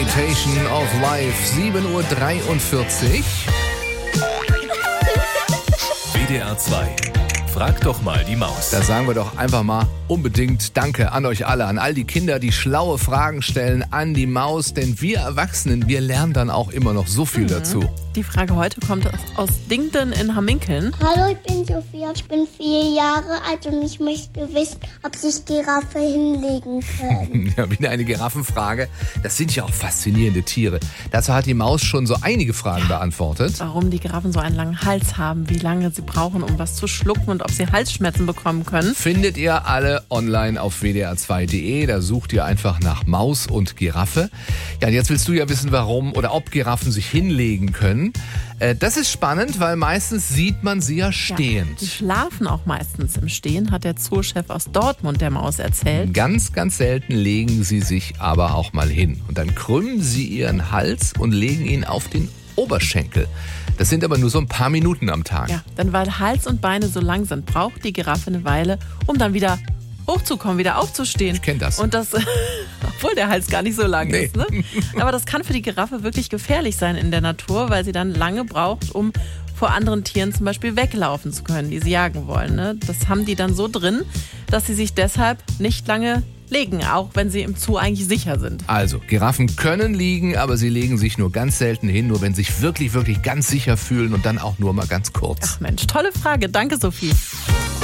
Temptation of Life, 7:43 Uhr. WDR 2. Frag doch mal die Maus. Da sagen wir doch einfach mal unbedingt Danke an euch alle, an all die Kinder, die schlaue Fragen stellen, an die Maus. Denn wir Erwachsenen, wir lernen dann auch immer noch so viel dazu. Die Frage heute kommt aus Dingden in Hamminkeln. Hallo, ich bin Sophia, ich bin 4 Jahre alt und ich möchte wissen, ob sich Giraffe hinlegen können. Ja, wieder eine Giraffenfrage. Das sind ja auch faszinierende Tiere. Dazu hat die Maus schon so einige Fragen beantwortet. Warum die Giraffen so einen langen Hals haben, wie lange sie brauchen, um was zu schlucken und ob sie Halsschmerzen bekommen können. Findet ihr alle online auf wdr2.de. Da sucht ihr einfach nach Maus und Giraffe. Ja, und jetzt willst du ja wissen, warum oder ob Giraffen sich hinlegen können. Das ist spannend, weil meistens sieht man sie ja stehend. Die schlafen auch meistens im Stehen, hat der Zoochef aus Dortmund der Maus erzählt. Ganz, ganz selten legen sie sich aber auch mal hin. Und dann krümmen sie ihren Hals und legen ihn auf den Oberschenkel. Das sind aber nur so ein paar Minuten am Tag. Ja, denn weil Hals und Beine so lang sind, braucht die Giraffe eine Weile, um dann wieder hochzukommen, wieder aufzustehen. Ich kenne das. Und das, obwohl der Hals gar nicht so lang ist. Ne? Aber das kann für die Giraffe wirklich gefährlich sein in der Natur, weil sie dann lange braucht, um vor anderen Tieren zum Beispiel weglaufen zu können, die sie jagen wollen. Ne? Das haben die dann so drin, dass sie sich deshalb nicht lange legen, auch wenn sie im Zoo eigentlich sicher sind. Also, Giraffen können liegen, aber sie legen sich nur ganz selten hin, nur wenn sie sich wirklich, wirklich ganz sicher fühlen und dann auch nur mal ganz kurz. Ach Mensch, tolle Frage. Danke, Sophie.